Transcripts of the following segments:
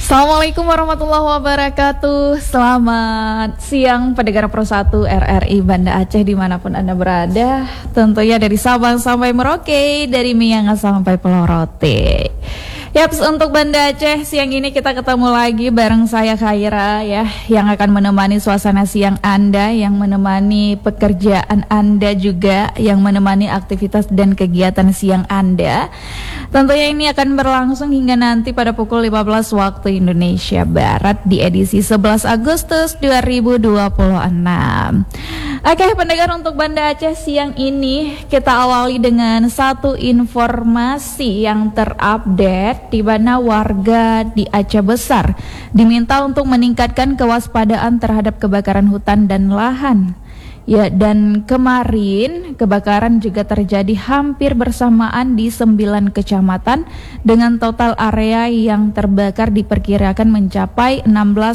Assalamualaikum warahmatullahi wabarakatuh. Selamat siang pendengar Pro 1 RRI Banda Aceh dimanapun Anda berada. Tentunya dari Sabang sampai Merauke, dari Miangas sampai Pulau Rote. Yaps, untuk Banda Aceh siang ini kita ketemu lagi bareng saya Khaira ya, yang akan menemani suasana siang Anda, yang menemani pekerjaan Anda juga, yang menemani aktivitas dan kegiatan siang Anda. Tentunya ini akan berlangsung hingga nanti pada pukul 15 waktu Indonesia Barat di edisi 11 Agustus 2026. Oke pendengar, untuk Banda Aceh siang ini kita awali dengan satu informasi yang terupdate, di mana warga di Aceh Besar diminta untuk meningkatkan kewaspadaan terhadap kebakaran hutan dan lahan. Ya, dan kemarin kebakaran juga terjadi hampir bersamaan di 9 kecamatan dengan total area yang terbakar diperkirakan mencapai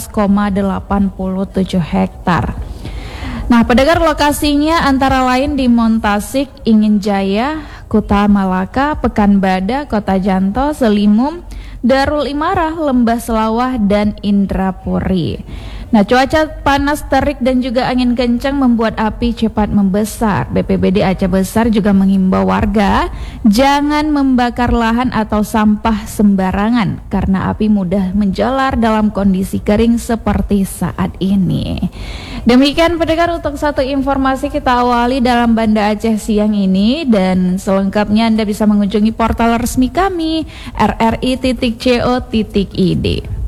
16,87 hektar. Nah, pendengar, lokasinya antara lain di Montasik, Ingin Jaya, Kuta Malaka, Pekanbadak, Kota Janto, Selimum, Darul Imarah, Lembah Selawah, dan Indrapuri. Nah, cuaca panas terik dan juga angin kencang membuat api cepat membesar. BPBD Aceh Besar juga mengimbau warga jangan membakar lahan atau sampah sembarangan karena api mudah menjalar dalam kondisi kering seperti saat ini. Demikian pendengar, untuk satu informasi kita awali dalam Banda Aceh siang ini, dan selengkapnya Anda bisa mengunjungi portal resmi kami rri.co.id.